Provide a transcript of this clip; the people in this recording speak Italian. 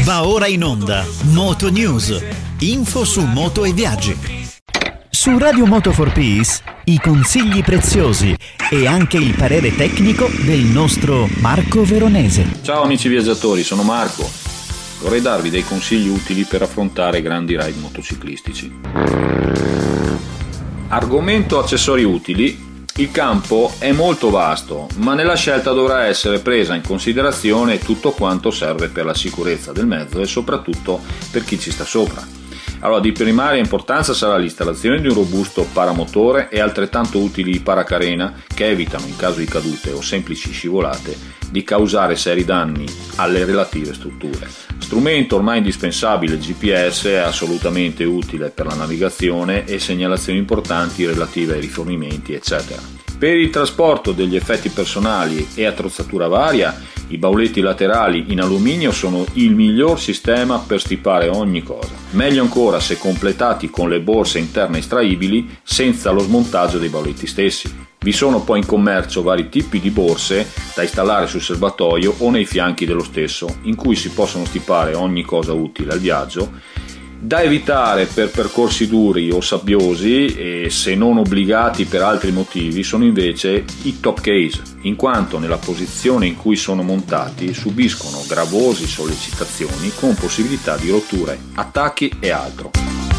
Va ora in onda Moto News, info su moto e viaggi. Su Radio Moto for Peace i consigli preziosi e anche il parere tecnico del nostro Marco Veronese. Ciao amici viaggiatori, sono Marco. Vorrei darvi dei consigli utili per affrontare grandi ride motociclistici. Argomento accessori utili. Il campo è molto vasto, ma nella scelta dovrà essere presa in considerazione tutto quanto serve per la sicurezza del mezzo e soprattutto per chi ci sta sopra. Allora, di primaria importanza sarà l'installazione di un robusto paramotore e altrettanto utili i paracarena che evitano, in caso di cadute o semplici scivolate, di causare seri danni alle relative strutture. Strumento ormai indispensabile, il GPS è assolutamente utile per la navigazione e segnalazioni importanti relative ai rifornimenti, eccetera. Per il trasporto degli effetti personali e attrezzatura varia, i bauletti laterali in alluminio sono il miglior sistema per stipare ogni cosa. Meglio ancora se completati con le borse interne estraibili senza lo smontaggio dei bauletti stessi. Vi sono poi in commercio vari tipi di borse da installare sul serbatoio o nei fianchi dello stesso, in cui si possono stipare ogni cosa utile al viaggio. Da evitare per percorsi duri o sabbiosi e se non obbligati per altri motivi sono invece i top case, in quanto nella posizione in cui sono montati subiscono gravosi sollecitazioni con possibilità di rotture, attacchi e altro.